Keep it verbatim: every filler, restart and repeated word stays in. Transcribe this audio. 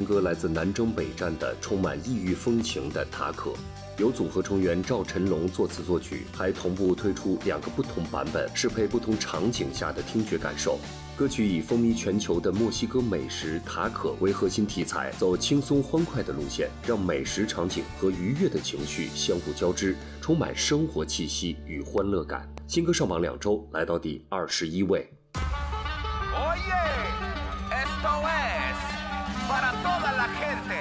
歌来自南征北战的充满异域风情的塔可，由组合成员赵晨龙作词作曲，还同步推出两个不同版本，适配不同场景下的听觉感受。歌曲以风靡全球的墨西哥美食塔可为核心题材，走轻松欢快的路线，让美食场景和愉悦的情绪相互交织，充满生活气息与欢乐感。新歌上榜两周，来到第二十一位。 Oye, esto es para toda la gente